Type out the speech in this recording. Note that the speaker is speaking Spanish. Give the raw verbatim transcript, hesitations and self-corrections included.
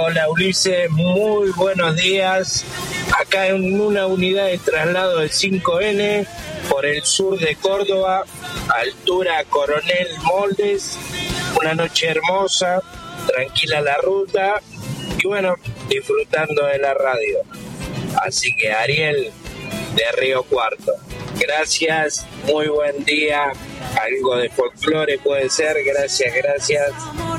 Hola Ulises, muy buenos días. Acá en una unidad de traslado del cinco ene por el sur de Córdoba, altura Coronel Moldes. Una noche hermosa, tranquila la ruta y bueno, disfrutando de la radio. Así que Ariel de Río Cuarto, gracias, muy buen día. Algo de folclore puede ser, gracias, gracias.